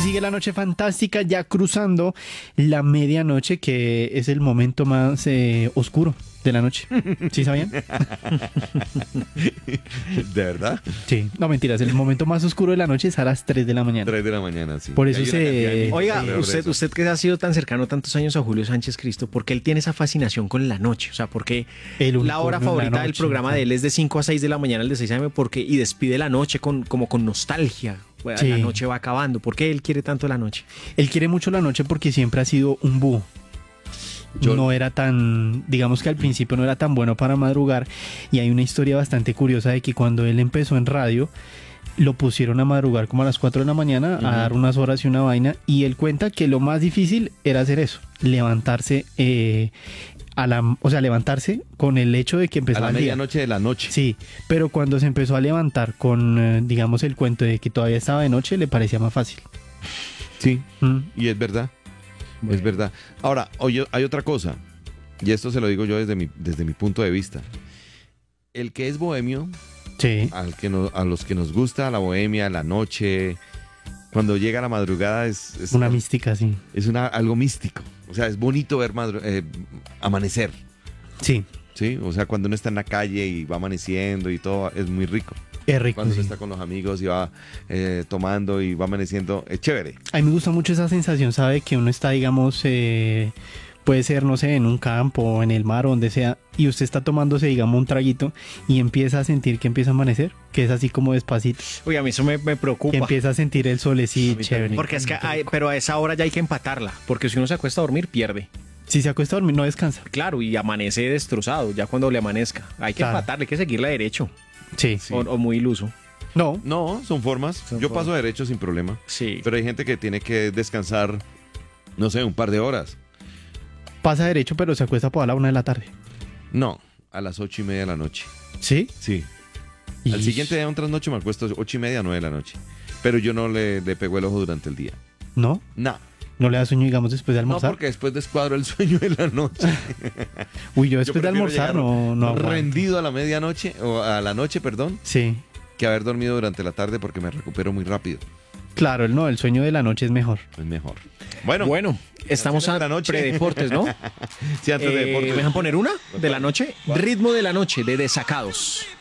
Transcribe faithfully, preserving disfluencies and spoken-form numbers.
sigue la noche fantástica, ya cruzando la medianoche, que es el momento más eh, oscuro de la noche. ¿Sí sabían? ¿De verdad? Sí, no mentiras, el momento más oscuro de la noche es a las tres de la mañana. tres de la mañana, sí. Por eso Hay una se- cantidad de mitos Oiga, alrededor de usted, eso. usted que ha sido tan cercano tantos años a Julio Sánchez Cristo, ¿por qué él tiene esa fascinación con la noche? O sea, ¿por qué El la unicornio hora en la favorita del noche, programa sí. de él es de cinco a seis de la mañana, el de seis a eme, porque y despide la noche con como con nostalgia? Bueno, Sí. La noche va acabando. ¿Por qué él quiere tanto la noche? Él quiere mucho la noche porque siempre ha sido un búho. Yo- No era tan, digamos que al principio no era tan bueno para madrugar, y hay una historia bastante curiosa de que cuando él empezó en radio lo pusieron a madrugar como a las cuatro de la mañana a dar unas horas y una vaina, y él cuenta que lo más difícil era hacer eso, levantarse eh, a la, o sea, levantarse con el hecho de que A empezaba la el día. medianoche de la noche. Sí, pero cuando se empezó a levantar con, eh, digamos, el cuento de que todavía estaba de noche, le parecía más fácil. Sí, Mm. y es verdad. Es verdad. Ahora, oye, hay otra cosa, y esto se lo digo yo desde mi, desde mi punto de vista. El que es bohemio, Sí, al que no- a los que nos gusta la bohemia, la noche, cuando llega la madrugada es, es, una mística, sí. es una, algo místico. O sea, es bonito ver madru- eh, amanecer, Sí, ¿sí? O sea, cuando uno está en la calle y va amaneciendo y todo, es muy rico. es rico. Cuando sí. uno está con los amigos y va eh, tomando y va amaneciendo, es chévere. A mí me gusta mucho esa sensación, ¿sabe? Que uno está, digamos, eh, puede ser, no sé, en un campo o en el mar o donde sea, y usted está tomándose, digamos, un traguito y empieza a sentir que empieza a amanecer, que es así como despacito, Oye, a mí eso me, me que preocupa. empieza a sentir el solecito, A mí chévere. Porque es que, hay- pero a esa hora ya hay que empatarla, porque si uno se acuesta a dormir, pierde. Si se acuesta a dormir, no descansa. Claro, y amanece destrozado ya cuando le amanezca. Hay que Claro. empatarle, hay que seguirla derecho, Sí. Sí. o, o muy iluso. No, No, son formas. Son Yo formas. paso derecho sin problema. Sí. Pero hay gente que tiene que descansar, no sé, un par de horas. pasa derecho, pero se acuesta por a la una de la tarde. No, a las ocho y media de la noche. ¿Sí? Sí. Y- Al siguiente día, un trasnocho, me acuesto ocho y media, nueve de la noche. Pero yo no le, le pego el ojo durante el día. ¿No? No, ¿No le da sueño, digamos, después de no almorzar? porque después descuadro el sueño de la noche. Uy, yo Yo después de prefiero almorzar llegar no, no aguanto. rendido a la medianoche, o a la noche, perdón, Sí. que haber dormido durante la tarde porque me recupero muy rápido. Claro, el- no, el sueño de la noche es mejor. Es mejor. Bueno, Bueno, estamos canciones a de la noche. predeportes, ¿no? si antes de Eh, deportes. ¿Me dejan poner una de la noche? Ritmo de la noche, de Desacados.